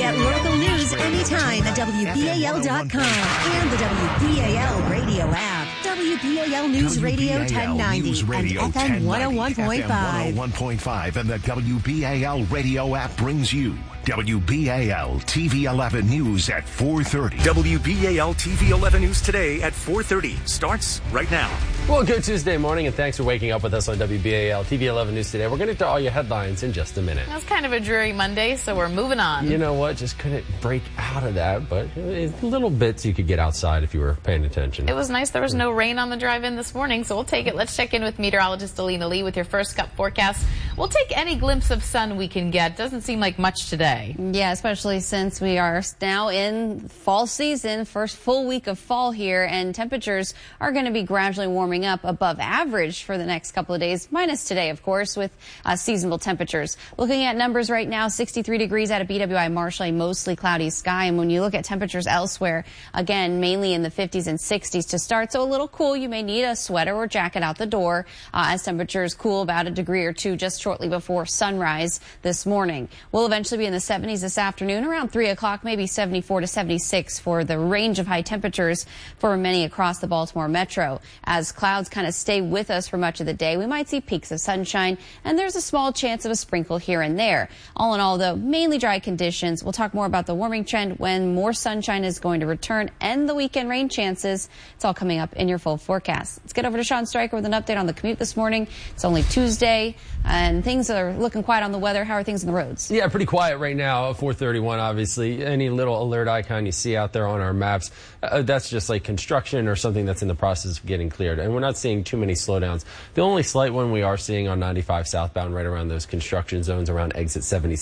Get local news anytime at WBAL.com and the WBAL radio app. WBAL News Radio 1090 and FM 101.5. 101.5 and the WBAL radio app brings you WBAL TV 11 News at 4:30. WBAL TV 11 News today at 4:30 starts right now. Well, good Tuesday morning, and thanks for waking up with us on WBAL TV 11 News today. We're going to get to all your headlines in just a minute. It was kind of a dreary Monday, so we're moving on. You know what? Just couldn't break out of that, but little bits you could get outside if you were paying attention. It was nice there was no rain on the drive-in this morning, so we'll take it. Let's check in with meteorologist Alina Lee with your first cup forecast. We'll take any glimpse of sun we can get. Doesn't seem like much today. Yeah, especially since we are now in fall season, first full week of fall here, and temperatures are going to be gradually warming up above average for the next couple of days, minus today, of course, with seasonable temperatures. Looking at numbers right now, 63 degrees out of BWI Marshall, a mostly cloudy sky. And when you look at temperatures elsewhere, again, mainly in the 50s and 60s to start, so a little cool. You may need a sweater or jacket out the door as temperatures cool about a degree or two just shortly before sunrise this morning. We'll eventually be in the 70s this afternoon, around 3 o'clock, maybe 74 to 76 for the range of high temperatures for many across the Baltimore metro. As clouds kind of stay with us for much of the day, we might see peaks of sunshine, and there's a small chance of a sprinkle here and there. All in all, though, mainly dry conditions. We'll talk more about the warming trend when more sunshine is going to return and the weekend rain chances. It's all coming up in your full forecast. Let's get over to Sean Stryker with an update on the commute this morning. It's only Tuesday, and things are looking quiet on the weather. How are things on the roads? Yeah, pretty quiet right now. 431, obviously. Any little alert icon you see out there on our maps, that's just like construction or something that's in the process of getting cleared. And we're not seeing too many slowdowns. The only slight one we are seeing on 95 southbound right around those construction zones around exit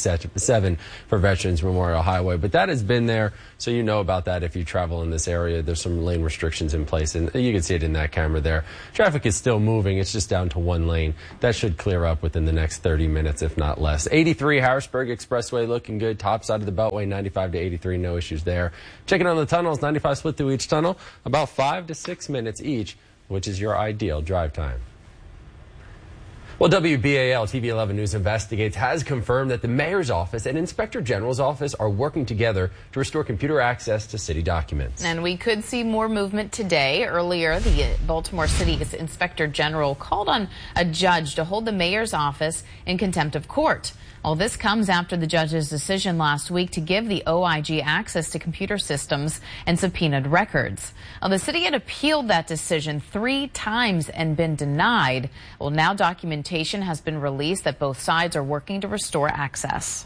77 for Veterans Memorial Highway. But that has been there, so you know about that if you travel in this area. There's some lane restrictions in place, and you can see it in that camera there. Traffic is still moving. It's just down to one lane. That should clear up within the next 30 minutes, if not less. 83 Harrisburg Expressway looking good. Top side of the Beltway, 95 to 83, no issues there. Checking on the tunnels, 95 split through each tunnel, about 5 to 6 minutes each, which is your ideal drive time. Well, WBAL TV 11 News Investigates has confirmed that the mayor's office and inspector general's office are working together to restore computer access to city documents. And we could see more movement today. Earlier, the Baltimore City's inspector general called on a judge to hold the mayor's office in contempt of court. Well, this comes after the judge's decision last week to give the OIG access to computer systems and subpoenaed records. Well, the city had appealed that decision 3 times and been denied. Well, now documentation has been released that both sides are working to restore access.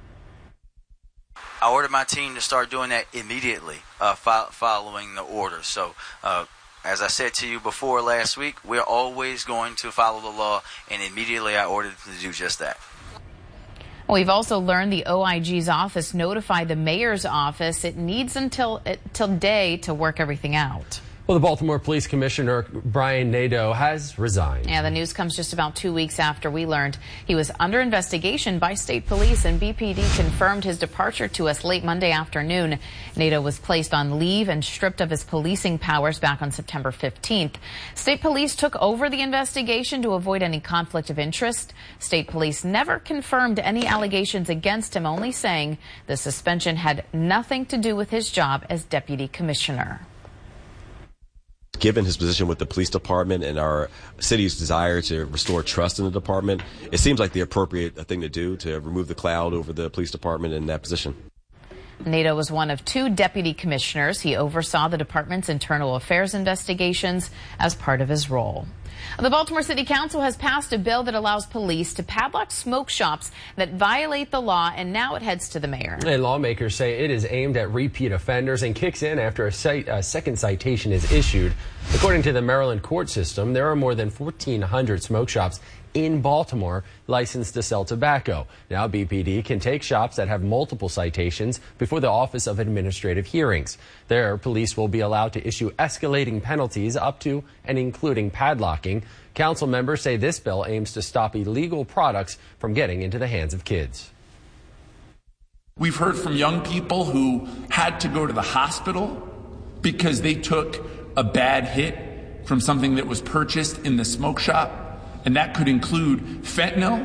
I ordered my team to start doing that immediately following the order. So, as I said to you before last week, we're always going to follow the law, and immediately I ordered them to do just that. We've also learned the OIG's office notified the mayor's office it needs until today to work everything out. Well, the Baltimore Police Commissioner Brian Nadeau has resigned. Yeah, the news comes just about 2 weeks after we learned he was under investigation by state police, and BPD confirmed his departure to us late Monday afternoon. Nadeau was placed on leave and stripped of his policing powers back on September 15th. State police took over the investigation to avoid any conflict of interest. State police never confirmed any allegations against him, only saying the suspension had nothing to do with his job as deputy commissioner. Given his position with the police department and our city's desire to restore trust in the department, it seems like the appropriate thing to do to remove the cloud over the police department in that position. Nadeau was one of 2 deputy commissioners. He oversaw the department's internal affairs investigations as part of his role. The Baltimore City Council has passed a bill that allows police to padlock smoke shops that violate the law, and now it heads to the mayor. And lawmakers say it is aimed at repeat offenders and kicks in after a second citation is issued. According to the Maryland court system, there are more than 1,400 smoke shops in Baltimore licensed to sell tobacco. Now BPD can take shops that have multiple citations before the Office of Administrative Hearings. There, police will be allowed to issue escalating penalties up to and including padlocking. Council members say this bill aims to stop illegal products from getting into the hands of kids. We've heard from young people who had to go to the hospital because they took a bad hit from something that was purchased in the smoke shop. And that could include fentanyl,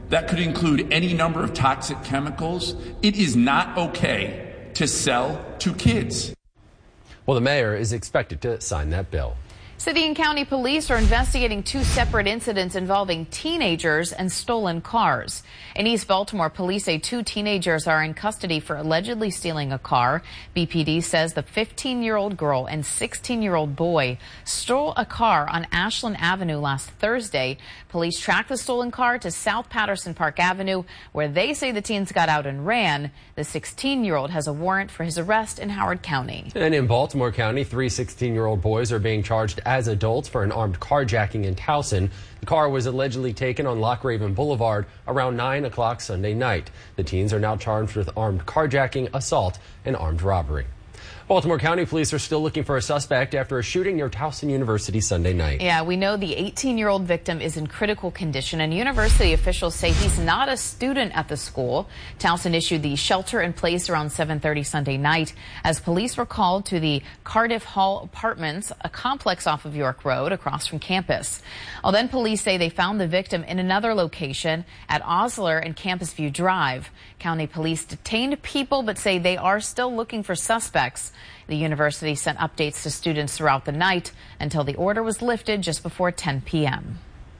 That could include any number of toxic chemicals. It is not okay to sell to kids. Well, the mayor is expected to sign that bill. City and county police are investigating 2 separate incidents involving teenagers and stolen cars. In East Baltimore, police say 2 teenagers are in custody for allegedly stealing a car. BPD says the 15-year-old girl and 16-year-old boy stole a car on Ashland Avenue last Thursday. Police tracked the stolen car to South Patterson Park Avenue, where they say the teens got out and ran. The 16-year-old has a warrant for his arrest in Howard County. And in Baltimore County, 3 16-year-old boys are being charged as adults for an armed carjacking in Towson. The car was allegedly taken on Loch Raven Boulevard around 9 o'clock Sunday night. The teens are now charged with armed carjacking, assault, and armed robbery. Baltimore County police are still looking for a suspect after a shooting near Towson University Sunday night. Yeah, we know the 18-year-old victim is in critical condition, and university officials say he's not a student at the school. Towson issued the shelter in place around 7:30 Sunday night as police were called to the Cardiff Hall Apartments, a complex off of York Road across from campus. Well, then police say they found the victim in another location at Osler and Campus View Drive. County police detained people but say they are still looking for suspects. The university sent updates to students throughout the night until the order was lifted just before 10 p.m.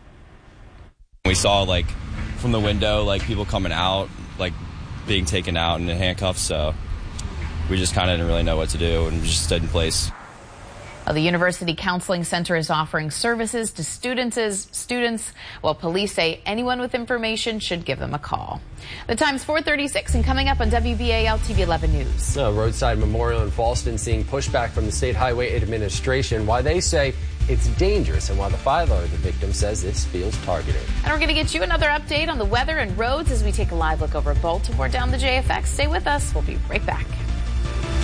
We saw, from the window, people coming out, being taken out in handcuffs, so we just kind of didn't really know what to do and just stood in place. The University Counseling Center is offering services to students, while police say anyone with information should give them a call. The time's 4:36, and coming up on WBAL TV 11 News. A roadside memorial in Fallston seeing pushback from the State Highway Administration, why they say it's dangerous and why the father of the victim says this feels targeted. And we're going to get you another update on the weather and roads as we take a live look over Baltimore down the JFX. Stay with us. We'll be right back.